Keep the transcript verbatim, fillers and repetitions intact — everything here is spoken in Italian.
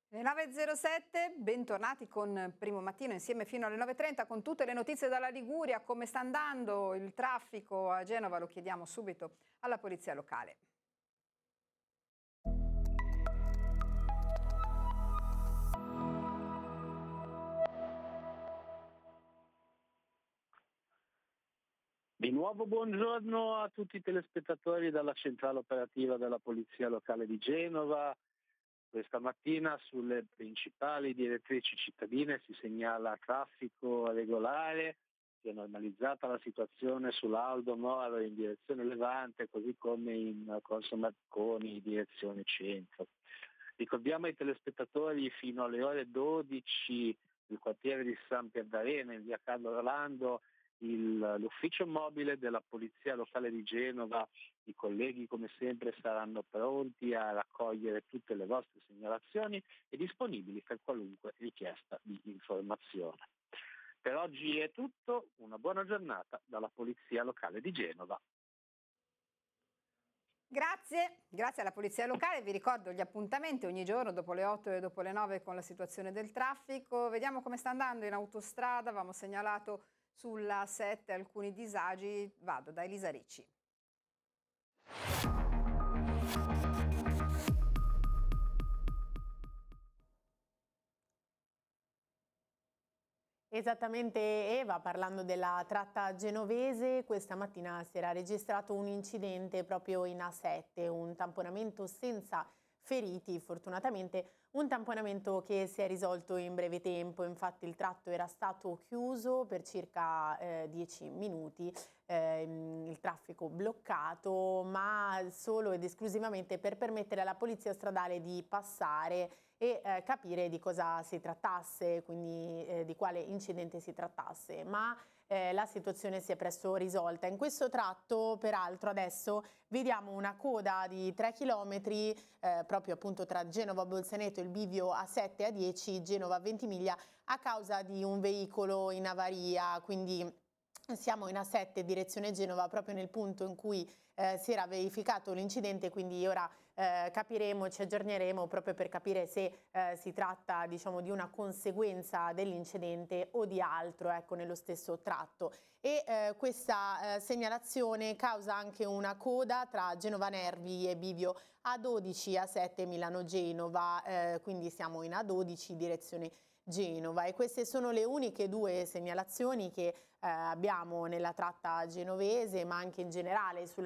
Le nove e zero sette, bentornati con Primo Mattino insieme fino alle nove e trenta con tutte le notizie dalla Liguria. Come sta andando il traffico a Genova? Lo chiediamo subito alla polizia locale. Di nuovo buongiorno a tutti i telespettatori dalla centrale operativa della Polizia Locale di Genova. Questa mattina sulle principali direttrici cittadine si segnala traffico regolare, si è normalizzata la situazione sull'Aldo Moro in direzione Levante, così come in Corso Marconi in direzione centro. Ricordiamo ai telespettatori fino alle ore dodici il quartiere di San Pierdarena in via Carlo Rolando, il, l'ufficio mobile della Polizia Locale di Genova. I colleghi come sempre saranno pronti a raccogliere tutte le vostre segnalazioni e disponibili per qualunque richiesta di informazione. Per oggi è tutto, una buona giornata dalla Polizia Locale di Genova. Grazie, grazie alla Polizia Locale. Vi ricordo gli appuntamenti ogni giorno dopo le otto e dopo le nove con la situazione del traffico. Vediamo come sta andando in autostrada. Avevamo segnalato sulla sette alcuni disagi. Vado da Elisa Ricci. Esattamente Eva, parlando della tratta genovese, questa mattina si era registrato un incidente proprio in A sette, un tamponamento senza feriti, fortunatamente un tamponamento che si è risolto in breve tempo. Infatti il tratto era stato chiuso per circa eh, dieci minuti, eh, il traffico bloccato, ma solo ed esclusivamente per permettere alla polizia stradale di passare e eh, capire di cosa si trattasse, quindi eh, di quale incidente si trattasse, ma eh, la situazione si è presto risolta. In questo tratto, peraltro, adesso vediamo una coda di tre chilometri eh, proprio appunto tra Genova Bolzaneto e il bivio A sette e A dieci, Genova Ventimiglia, a causa di un veicolo in avaria, quindi siamo in A sette direzione Genova proprio nel punto in cui eh, si era verificato l'incidente, quindi ora eh, capiremo, ci aggiorneremo proprio per capire se eh, si tratta, diciamo, di una conseguenza dell'incidente o di altro, ecco, nello stesso tratto. E eh, questa eh, segnalazione causa anche una coda tra Genova Nervi e bivio A dodici A sette Milano Genova, eh, quindi siamo in A dodici direzione Genova, e queste sono le uniche due segnalazioni che eh, abbiamo nella tratta genovese, ma anche in generale sulle